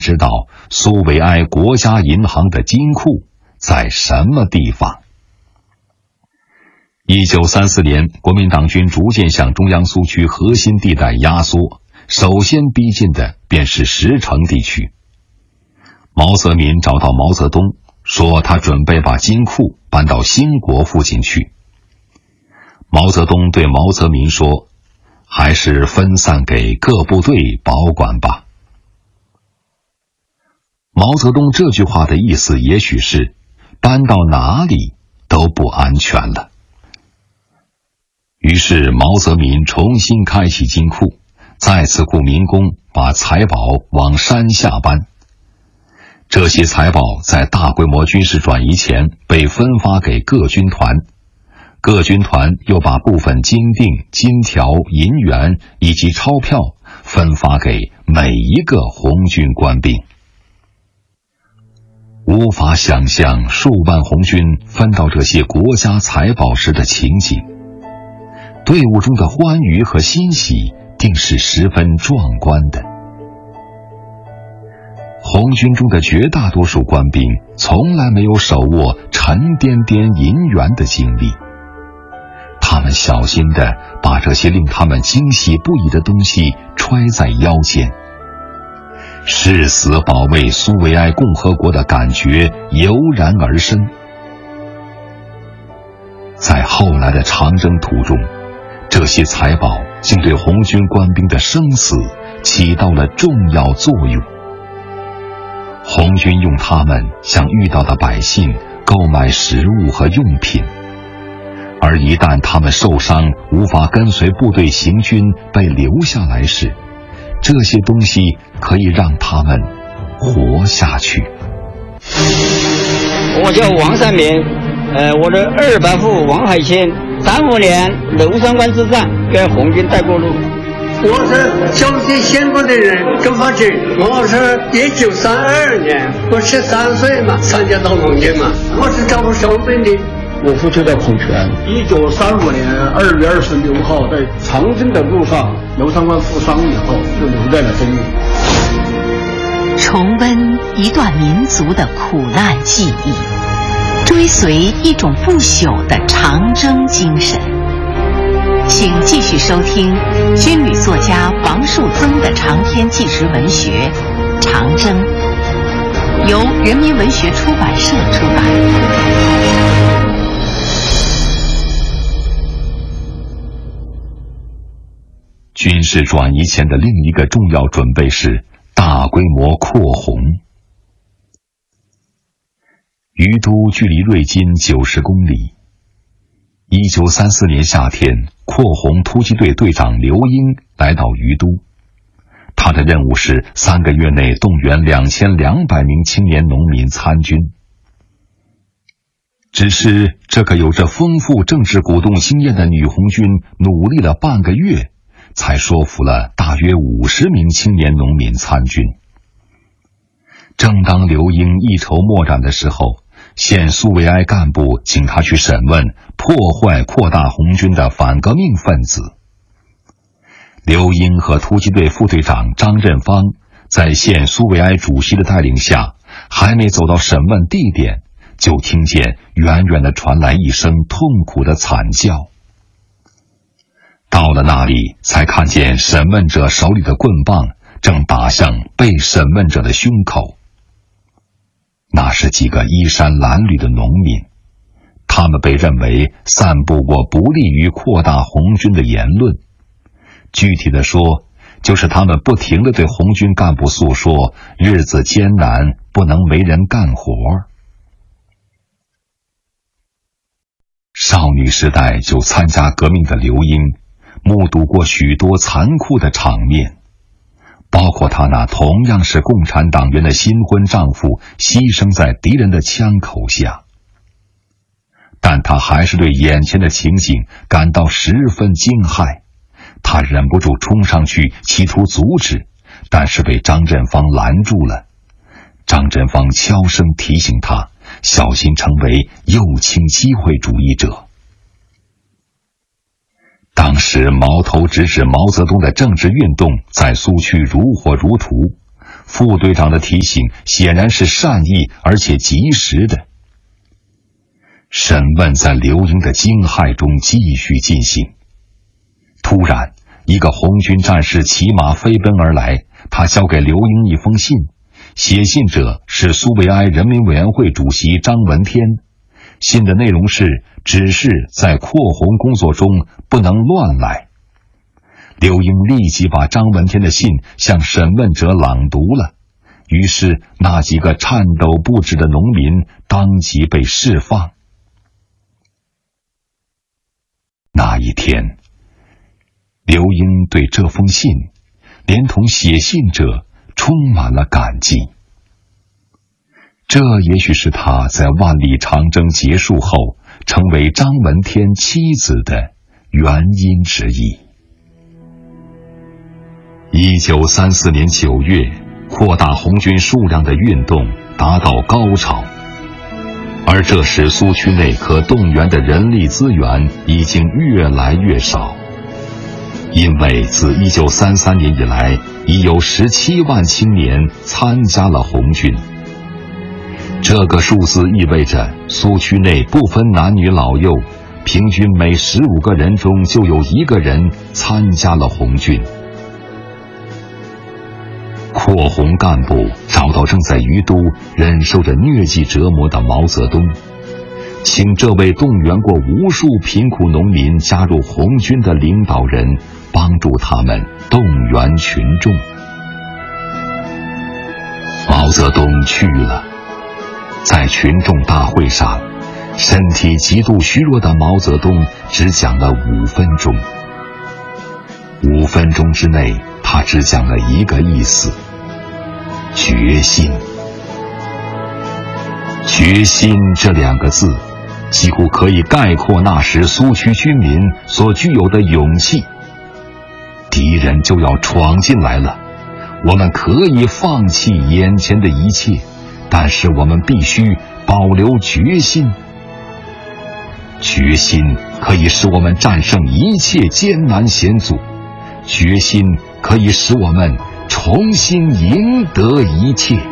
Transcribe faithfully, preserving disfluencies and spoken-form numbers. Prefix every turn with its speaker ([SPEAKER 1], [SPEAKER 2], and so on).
[SPEAKER 1] 知道苏维埃国家银行的金库在什么地方。一九三四年，国民党军逐渐向中央苏区核心地带压缩，首先逼近的便是石城地区。毛泽民找到毛泽东，说他准备把金库搬到兴国附近去。毛泽东对毛泽民说，还是分散给各部队保管吧。毛泽东这句话的意思也许是搬到哪里都不安全了。于是毛泽民重新开启金库，再次雇民工把财宝往山下搬。这些财宝在大规模军事转移前被分发给各军团，各军团又把部分金锭、金条、银元以及钞票分发给每一个红军官兵。无法想象数万红军分到这些国家财宝时的情景，队伍中的欢愉和欣喜定是十分壮观的。红军中的绝大多数官兵从来没有手握沉甸甸银元的经历，他们小心地把这些令他们惊喜不已的东西揣在腰间，誓死保卫苏维埃共和国的感觉油然而生。在后来的长征途中，这些财宝竟对红军官兵的生死起到了重要作用。红军用它们向遇到的百姓购买食物和用品，而一旦他们受伤无法跟随部队行军被留下来时，这些东西可以让他们活下去。
[SPEAKER 2] 我叫王善民，呃，我的二伯父王海清，三五年娄山关之战给红军带过路。
[SPEAKER 3] 我是交接县部的人，跟发军。我是一九三二年，我十三岁嘛，参加到红军嘛。我是招入小兵的。
[SPEAKER 4] 我父亲叫孔全。一九三五年二月二十六号，在长征的路上，娄山关负伤以后，就留在了这里。
[SPEAKER 5] 重温一段民族的苦难记忆，追随一种不朽的长征精神。请继续收听军旅作家王树增的长篇纪实文学《长征》，由人民文学出版社出版。
[SPEAKER 1] 军事转移前的另一个重要准备是大规模扩红。于都距离瑞金九十公里。一九三四年夏天，扩红突击队队长刘英来到于都，他的任务是三个月内动员两千两百名青年农民参军。只是这个有着丰富政治鼓动经验的女红军努力了半个月，才说服了大约五十名青年农民参军。正当刘英一筹莫展的时候，县苏维埃干部请他去审问破坏扩大红军的反革命分子。刘英和突击队副队长张振芳在县苏维埃主席的带领下，还没走到审问地点，就听见远远地传来一声痛苦的惨叫。到了那里，才看见审问者手里的棍棒正打向被审问者的胸口。那是几个衣衫褴褛的农民，他们被认为散布过不利于扩大红军的言论。具体的说，就是他们不停地对红军干部诉说日子艰难，不能没人干活。少女时代就参加革命的刘英，目睹过许多残酷的场面，包括她那同样是共产党员的新婚丈夫牺牲在敌人的枪口下。但她还是对眼前的情景感到十分惊骇，她忍不住冲上去企图阻止，但是被张振芳拦住了。张振芳悄声提醒她，小心成为右倾机会主义者。当时矛头直指毛泽东的政治运动在苏区如火如荼， 副队长的提醒显然是善意而且及时的。审问在刘英的惊骇中继续进行。突然，一个红军战士骑马飞奔而来，他交给刘英一封信，写信者是苏维埃人民委员会主席张闻天。信的内容是指示在扩红工作中不能乱来。刘英立即把张闻天的信向审问者朗读了，于是那几个颤抖不止的农民当即被释放。那一天，刘英对这封信连同写信者充满了感激。这也许是他在万里长征结束后成为张闻天妻子的原因之一。一九三四年九月，扩大红军数量的运动达到高潮，而这时苏区内可动员的人力资源已经越来越少，因为自一九三三年以来，已有十七万青年参加了红军。这个数字意味着苏区内不分男女老幼，平均每十五个人中就有一个人参加了红军。扩红干部找到正在于都忍受着疟疾折磨的毛泽东，请这位动员过无数贫苦农民加入红军的领导人帮助他们动员群众。毛泽东去了，在群众大会上，身体极度虚弱的毛泽东只讲了五分钟。五分钟之内，他只讲了一个意思：决心。决心这两个字几乎可以概括那时苏区军民所具有的勇气。敌人就要闯进来了，我们可以放弃眼前的一切，但是我们必须保留决心。决心可以使我们战胜一切艰难险阻，决心可以使我们重新赢得一切。